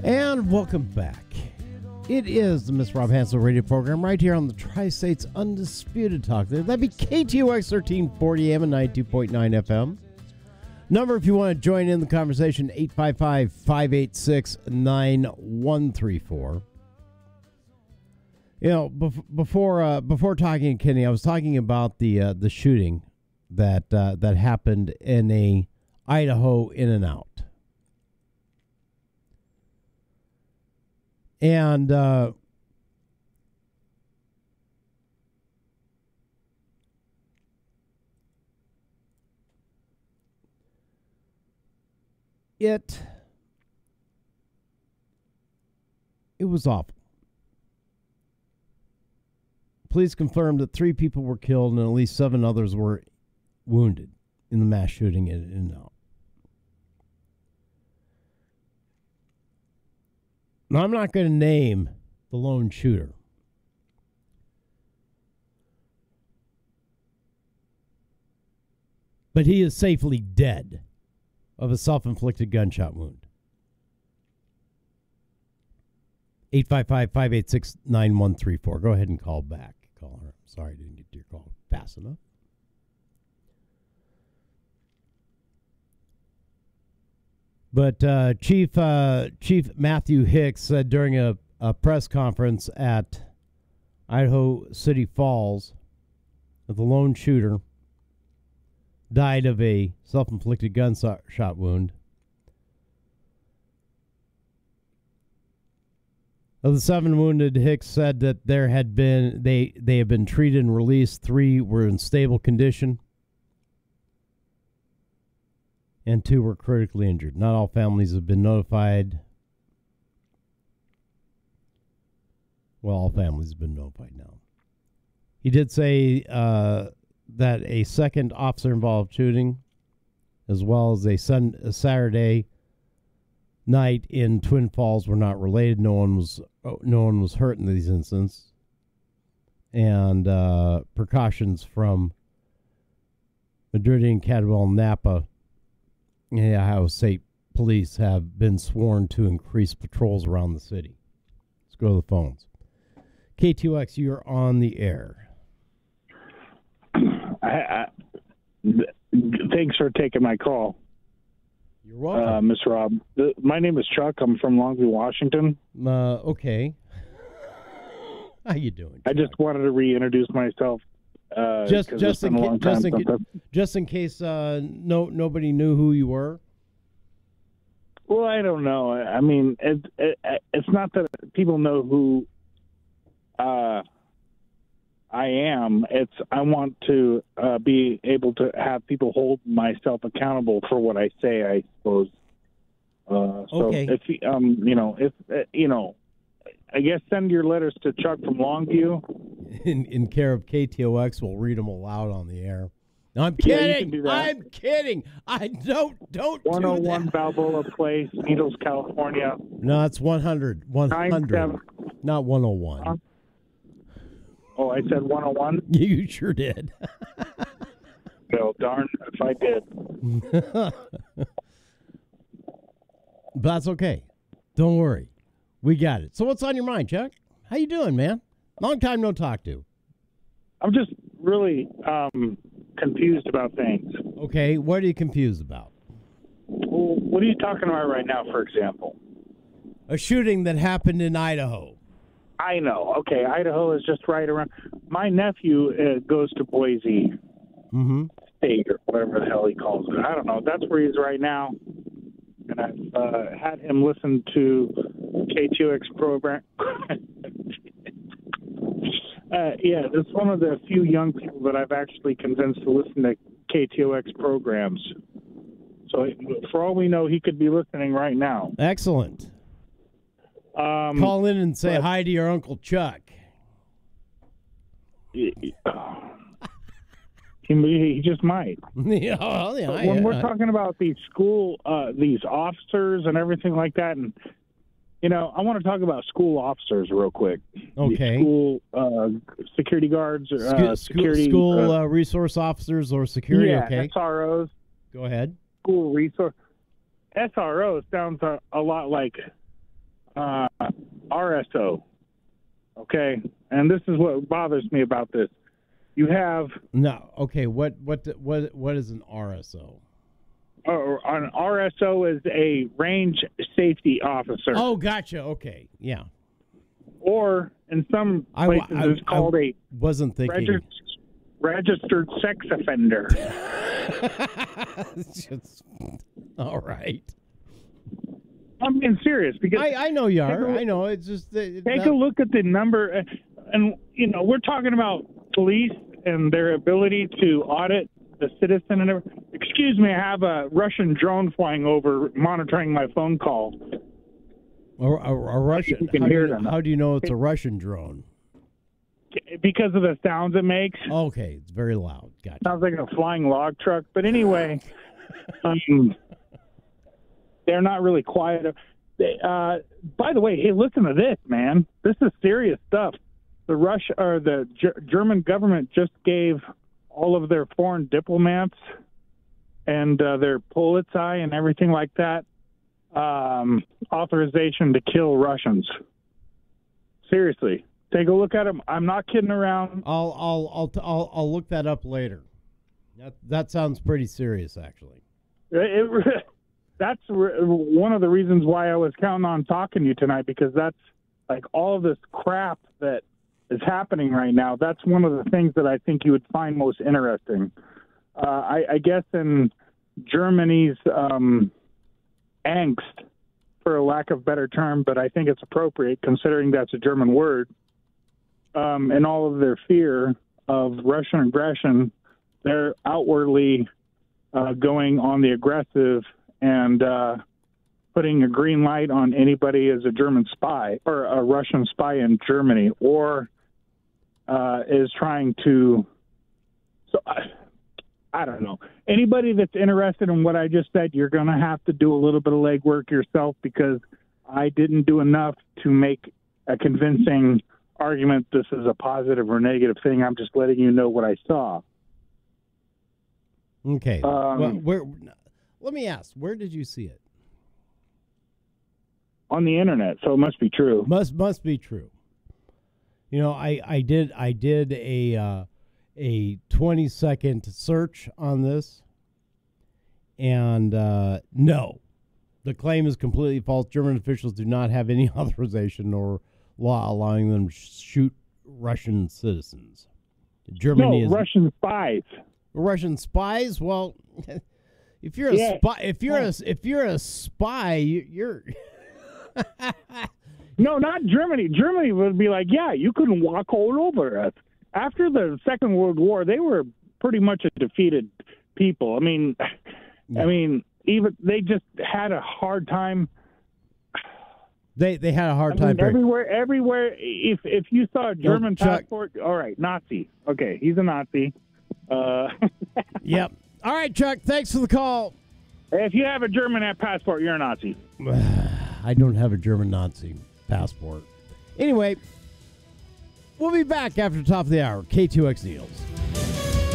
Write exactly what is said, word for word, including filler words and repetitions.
And welcome back. It is the Miss Rob Hansel radio program right here on the Tri-State's Undisputed Talk. That'd be K T O X thirteen forty A M and ninety-two point nine F M. Number, if you want to join in the conversation, eight five five, five eight six, nine one three four. You know, bef- before uh, before talking to Kenny, I was talking about the uh, the shooting that uh, that happened in a Idaho In-N-Out. And uh, it it was awful. Police confirmed that three people were killed and at least seven others were wounded in the mass shooting in In-N-Out. Now, I'm not going to name the lone shooter. But he is safely dead of a self-inflicted gunshot wound. eight five five, five eight six, nine one three four. Go ahead and call back. Caller. I'm sorry I didn't get to your call fast enough. But uh, Chief uh, Chief Matthew Hicks said during a, a press conference at Idaho City Falls that the lone shooter died of a self-inflicted gunshot wound. Of the seven wounded, Hicks said that there had been they they have been treated and released. Three were in stable condition, and two were critically injured. Not all families have been notified. Well, all families have been notified now. He did say uh, that a second officer-involved shooting, as well as a, sun, a Saturday night in Twin Falls, were not related. No one was no one was hurt in these incidents, and uh, precautions from Madrid, Cadwell, and Napa. Yeah, Ohio State police have been sworn to increase patrols around the city. Let's go to the phones. K T O X, you're on the air. I, I, thanks for taking my call. You're welcome. Uh, Miss Rob. The, my name is Chuck. I'm from Longview, Washington. Uh, okay. How you doing, Chuck? I just wanted to reintroduce myself. Uh, just just in, ca- just, in ca- since just in case uh, no nobody knew who you were. Well, I don't know. I mean, it, it, it's not that people know who uh, I am. It's I want to uh, be able to have people hold myself accountable for what I say, I suppose. Uh, so okay. if um, you know, if uh, you know, I guess send your letters to Chuck from Longview. In, in care of K T O X, we'll read them aloud on the air. No, I'm kidding. Yeah, I'm kidding. I don't don't one oh one do that. Balboa Place, Needles, California. No, it's one hundred. one hundred. Nine, not one oh one. Huh? Oh, I said one oh one? You sure did. No, darn if I did. But that's okay. Don't worry. We got it. So what's on your mind, Chuck? How you doing, man? Long time no talk to. I'm just really um, confused about things. Okay, what are you confused about? Well, what are you talking about right now, for example? A shooting that happened in Idaho. I know. Okay, Idaho is just right around. My nephew uh, goes to Boise mm-hmm. State or whatever the hell he calls it. I don't know. That's where he is right now. And I've uh, had him listen to K T O X program. Uh, yeah, it's one of the few young people that I've actually convinced to listen to K T O X programs. So for all we know, he could be listening right now. Excellent. Um, Call in and say but, hi to your Uncle Chuck. He, he just might. yeah, well, yeah, when yeah. we're talking about these school, uh, these officers and everything like that, and you know, I want to talk about school officers real quick. Okay. The school uh, security guards, or uh, Sc- security school uh, uh, resource officers or security. Yeah, okay. S R Os. Go ahead. School resource. S R O sounds a, a lot like uh, R S O. Okay, and this is what bothers me about this. You have no. Okay, what what what what is an R S O? Uh, an R S O is a range safety officer. Oh, gotcha. Okay, yeah. Or in some places, I, I, it's called I a wasn't thinking regis- registered sex offender. Just, all right. I'm being serious because I, I know you are. A, I know it's just that, take that, a look at the number, and, and you know we're talking about police and their ability to audit the citizen and everything. Excuse me, I have a Russian drone flying over monitoring my phone call. A, a, a Russian. You can how, hear do you, them. how do you know it's a Russian drone? Because of the sounds it makes. Okay, it's very loud. Gotcha. Sounds like a flying log truck. But anyway, um, they're not really quiet. They, uh, by the way, hey, listen to this, man. This is serious stuff. The Russia or the G- German government just gave all of their foreign diplomats and uh, their Polizei and everything like that um, authorization to kill Russians. Seriously, take a look at them. I'm not kidding around. I'll I'll I'll t- I'll, I'll look that up later. That that sounds pretty serious, actually. It, it, that's re- one of the reasons why I was counting on talking to you tonight, because that's like all of this crap that is happening right now. That's one of the things that I think you would find most interesting. Uh, I, I guess in Germany's um, angst, for a lack of better term, but I think it's appropriate considering that's a German word, um, and all of their fear of Russian aggression, they're outwardly uh, going on the aggressive and uh, putting a green light on anybody as a German spy or a Russian spy in Germany, or uh, is trying to. So I, I don't know. Anybody that's interested in what I just said, you're going to have to do a little bit of legwork yourself, because I didn't do enough to make a convincing argument this is a positive or negative thing. I'm just letting you know what I saw. Okay. Um, well, where? Let me ask. Where did you see it? On the internet, so it must be true. Must must be true. You know, I, I did I did a uh, a twenty second search on this, and uh, no, the claim is completely false. German officials do not have any authorization or law allowing them to shoot Russian citizens. Germany no, is Russian spies. Russian spies. Well, if you're a Yeah. spy, if you're Yeah. a if you're a spy, you, you're. No, not Germany. Germany would be like, yeah, you couldn't walk all over us. After the Second World War, they were pretty much a defeated people. I mean, Yeah. I mean, even they just had a hard time. They they had a hard I time. mean, period. everywhere, everywhere. If if you saw a German Chuck- passport, all right, Nazi. Okay, he's a Nazi. Uh, Yep. All right, Chuck. Thanks for the call. if you have a German passport, you're a Nazi. I don't have a German Nazi passport. Anyway, we'll be back after the top of the hour. K two X News.